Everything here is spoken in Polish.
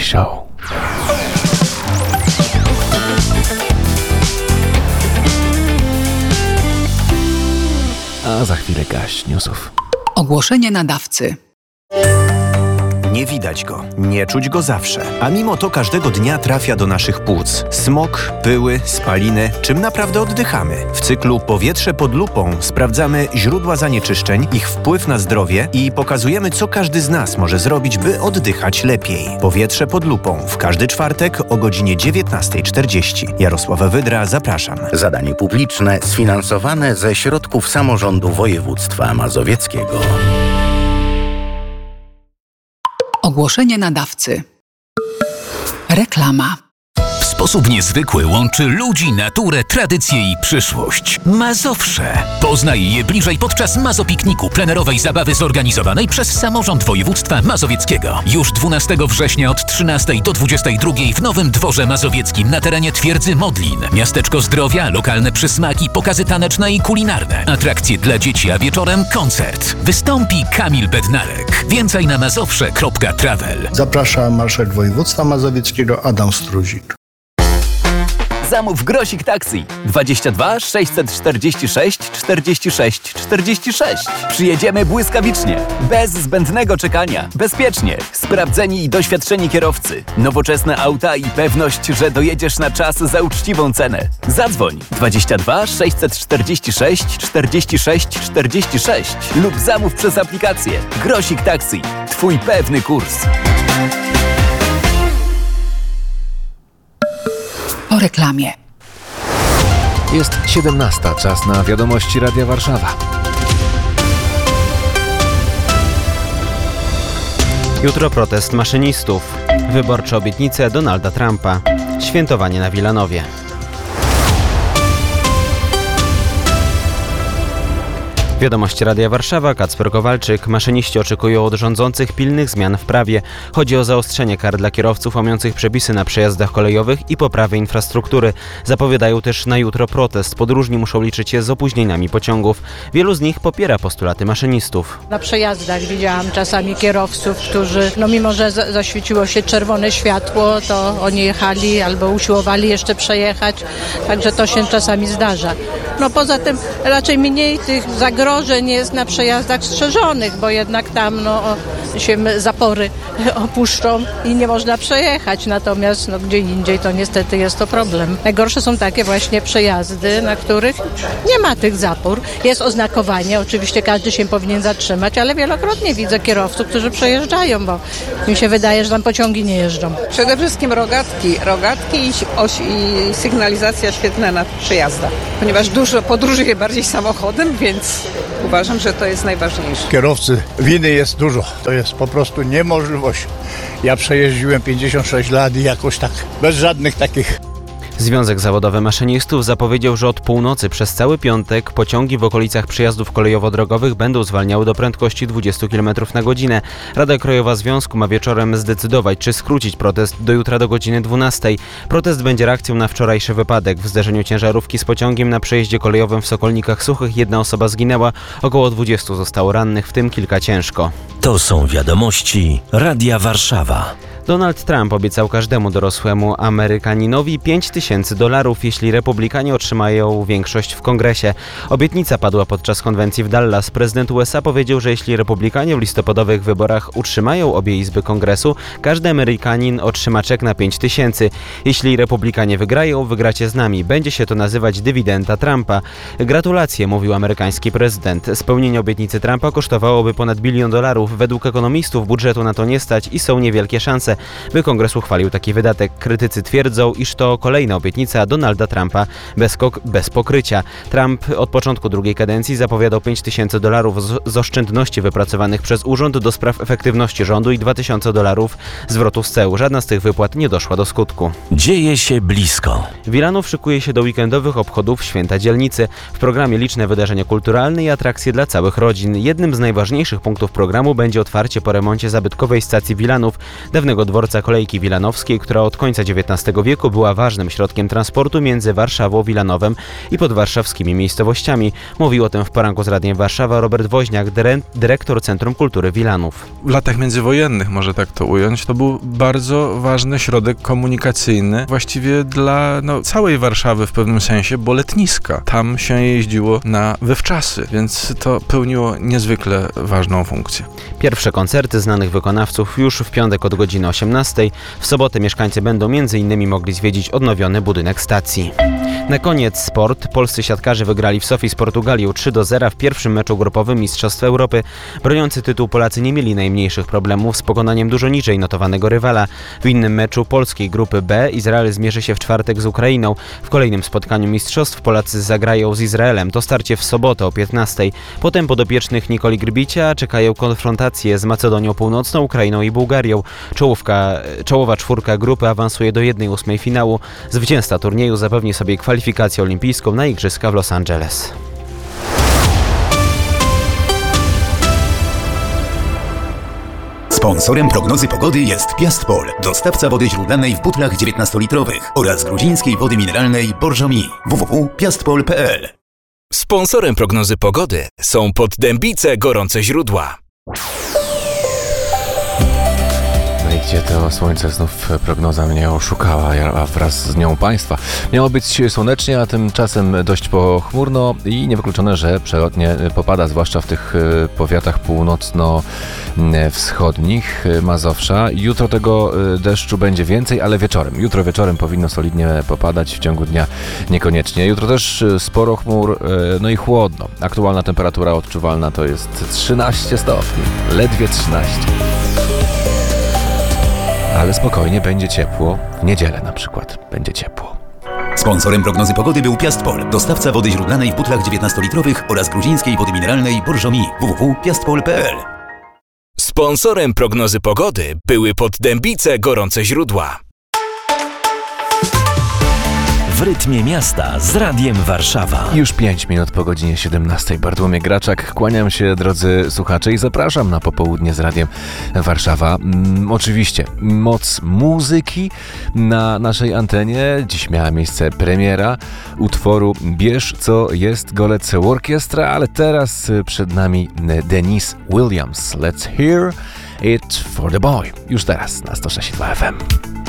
Show. A za chwilę garść newsów. Ogłoszenie nadawcy. Nie widać go, nie czuć go zawsze, a mimo to każdego dnia trafia do naszych płuc. Smog, pyły, spaliny, czym naprawdę oddychamy. W cyklu Powietrze pod lupą sprawdzamy źródła zanieczyszczeń, ich wpływ na zdrowie i pokazujemy, co każdy z nas może zrobić, by oddychać lepiej. Powietrze pod lupą w każdy czwartek o godzinie 19:40. Jarosława Wydra, zapraszam. Zadanie publiczne sfinansowane ze środków samorządu województwa mazowieckiego. Ogłoszenie nadawcy. Reklama. W sposób niezwykły łączy ludzi, naturę, tradycję i przyszłość. Mazowsze. Poznaj je bliżej podczas Mazopikniku, plenerowej zabawy zorganizowanej przez samorząd województwa mazowieckiego. Już 12 września od 13 do 22 w Nowym Dworze Mazowieckim na terenie Twierdzy Modlin. Miasteczko zdrowia, lokalne przysmaki, pokazy taneczne i kulinarne. Atrakcje dla dzieci, a wieczorem koncert. Wystąpi Kamil Bednarek. Więcej na mazowsze.travel. Zaprasza marszałek województwa mazowieckiego Adam Struzik. Zamów Grosik Taxi 22 646 46 46. Przyjedziemy błyskawicznie, bez zbędnego czekania, bezpiecznie, sprawdzeni i doświadczeni kierowcy, nowoczesne auta i pewność, że dojedziesz na czas za uczciwą cenę. Zadzwoń 22 646 46 46 lub zamów przez aplikację. Grosik Taxi. Twój pewny kurs. Po reklamie. Jest 17, czas na wiadomości Radia Warszawa. Jutro protest maszynistów. Wyborcze obietnice Donalda Trumpa. Świętowanie na Wilanowie. Wiadomości Radia Warszawa, Kacper Kowalczyk. Maszyniści oczekują od rządzących pilnych zmian w prawie. Chodzi o zaostrzenie kar dla kierowców łamiących przepisy na przejazdach kolejowych i poprawę infrastruktury. Zapowiadają też na jutro protest. Podróżni muszą liczyć się z opóźnieniami pociągów. Wielu z nich popiera postulaty maszynistów. Na przejazdach widziałam czasami kierowców, którzy, mimo że zaświeciło się czerwone światło, to oni jechali albo usiłowali jeszcze przejechać. Także to się czasami zdarza. Poza tym raczej mniej tych zagrożeń jest na przejazdach strzeżonych, bo jednak tam się zapory opuszczą i nie można przejechać. Natomiast gdzie indziej to niestety jest to problem. Najgorsze są takie właśnie przejazdy, na których nie ma tych zapór. Jest oznakowanie, oczywiście każdy się powinien zatrzymać, ale wielokrotnie widzę kierowców, którzy przejeżdżają, bo mi się wydaje, że tam pociągi nie jeżdżą. Przede wszystkim rogatki i sygnalizacja świetna na przejazdach, ponieważ dużo podróży jest bardziej samochodem, więc uważam, że to jest najważniejsze. Kierowcy winy jest dużo. To jest po prostu niemożliwość. Ja przejeździłem 56 lat i jakoś tak, bez żadnych takich. Związek Zawodowy Maszynistów zapowiedział, że od północy przez cały piątek pociągi w okolicach przejazdów kolejowo-drogowych będą zwalniały do prędkości 20 km na godzinę. Rada Krajowa Związku ma wieczorem zdecydować, czy skrócić protest do jutra do godziny 12. Protest będzie reakcją na wczorajszy wypadek. W zderzeniu ciężarówki z pociągiem na przejeździe kolejowym w Sokolnikach Suchych 1 osoba zginęła, około 20 zostało rannych, w tym kilka ciężko. To są wiadomości Radia Warszawa. Donald Trump obiecał każdemu dorosłemu Amerykaninowi $5000, jeśli republikanie otrzymają większość w kongresie. Obietnica padła podczas konwencji w Dallas. Prezydent USA powiedział, że jeśli republikanie w listopadowych wyborach utrzymają obie izby kongresu, każdy Amerykanin otrzyma czek na $5000. Jeśli republikanie wygrają, wygracie z nami. Będzie się to nazywać dywidenda Trumpa. Gratulacje, mówił amerykański prezydent. Spełnienie obietnicy Trumpa kosztowałoby ponad $1 bilion. Według ekonomistów budżetu na to nie stać i są niewielkie szanse, by Kongres uchwalił taki wydatek. Krytycy twierdzą, iż to kolejna obietnica Donalda Trumpa bez pokrycia. Trump od początku drugiej kadencji zapowiadał $5000 z oszczędności wypracowanych przez Urząd do Spraw Efektywności Rządu i $2000 zwrotów z ceł. Żadna z tych wypłat nie doszła do skutku. Dzieje się blisko. Wilanów szykuje się do weekendowych obchodów Święta Dzielnicy. W programie liczne wydarzenia kulturalne i atrakcje dla całych rodzin. Jednym z najważniejszych punktów programu będzie otwarcie po remoncie zabytkowej stacji Wilanów, dawnego dworca kolejki wilanowskiej, która od końca XIX wieku była ważnym środkiem transportu między Warszawą, Wilanowem i podwarszawskimi miejscowościami. Mówił o tym w poranku z Radiem Warszawa Robert Woźniak, dyrektor Centrum Kultury Wilanów. W latach międzywojennych, może tak to ująć, to był bardzo ważny środek komunikacyjny właściwie dla całej Warszawy w pewnym sensie, bo letniska. Tam się jeździło na wywczasy, więc to pełniło niezwykle ważną funkcję. Pierwsze koncerty znanych wykonawców już w piątek od godziny 18. W sobotę mieszkańcy będą m.in. mogli zwiedzić odnowiony budynek stacji. Na koniec sport. Polscy siatkarze wygrali w Sofii z Portugalią 3-0 w pierwszym meczu grupowym Mistrzostw Europy. Broniący tytuł Polacy nie mieli najmniejszych problemów z pokonaniem dużo niżej notowanego rywala. W innym meczu polskiej grupy B Izrael zmierzy się w czwartek z Ukrainą. W kolejnym spotkaniu mistrzostw Polacy zagrają z Izraelem. To starcie w sobotę o 15. Potem podopiecznych Nikoli Grbicia czekają konfrontacje z Macedonią Północną, Ukrainą i Bułgarią. Czołowa czwórka grupy awansuje do 1/8 finału. Zwycięzca turnieju zapewni sobie kwalifikację olimpijską na Igrzyska w Los Angeles. Sponsorem prognozy pogody jest Piastpol, dostawca wody źródlanej w butlach 19-litrowych oraz gruzińskiej wody mineralnej Borżomi. www.piastpol.pl. Sponsorem prognozy pogody są Poddębice Gorące Źródła. No i gdzie to słońce znów prognoza mnie oszukała, a wraz z nią Państwa. Miało być słonecznie, a tymczasem dość pochmurno i niewykluczone, że przelotnie popada, zwłaszcza w tych powiatach północno-wschodnich Mazowsza. Jutro tego deszczu będzie więcej, ale wieczorem. Jutro wieczorem powinno solidnie popadać, w ciągu dnia niekoniecznie. Jutro też sporo chmur, no i chłodno. Aktualna temperatura odczuwalna to jest 13 stopni, ledwie 13. Ale spokojnie, będzie ciepło. W niedzielę na przykład będzie ciepło. Sponsorem prognozy pogody był Piastpol, dostawca wody źródlanej w butlach 19-litrowych oraz gruzińskiej wody mineralnej Borżomi. www.piastpol.pl. Sponsorem prognozy pogody były Poddębice Gorące Źródła. W rytmie miasta z Radiem Warszawa. Już 5 minut po godzinie 17. Bartłomiej Graczak. Kłaniam się, drodzy słuchacze, i zapraszam na popołudnie z Radiem Warszawa. Oczywiście moc muzyki na naszej antenie. Dziś miała miejsce premiera utworu Bierz co jest Golec Orkiestra, ale teraz przed nami Denise Williams. Let's hear it for the boy. Już teraz na 106.2 FM.